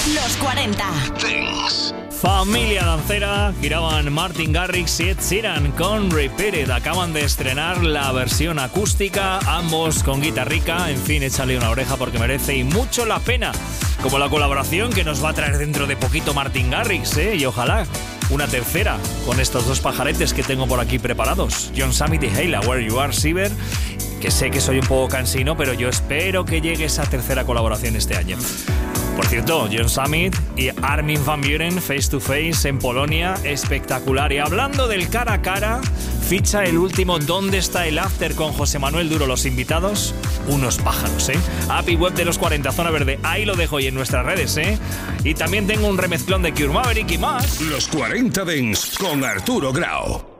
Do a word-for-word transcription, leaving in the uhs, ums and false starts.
Los cuarenta. Dance. Familia dancera, giraban Martin Garrix y Ed Sheeran con Repeated. Acaban de estrenar la versión acústica, ambos con guitarrica. En fin, échale una oreja porque merece y mucho la pena. Como la colaboración que nos va a traer dentro de poquito Martin Garrix, ¿eh? Y ojalá una tercera con estos dos pajaretes que tengo por aquí preparados. John Summit y Hayla, Where You Are, Siever. Que sé que soy un poco cansino, pero yo espero que llegue esa tercera colaboración este año. Por cierto, John Summit y Armin van Buuren, Face to Face en Polonia, espectacular. Y hablando del cara a cara, ficha el último ¿Dónde está el after? Con José Manuel Duro, los invitados, unos pájaros, ¿eh? App y web de los cuarenta, Zona Verde, ahí lo dejo y en nuestras redes, ¿eh? Y también tengo un remezclón de Cure Maverick y más. Los cuarenta Dance con Arturo Grau.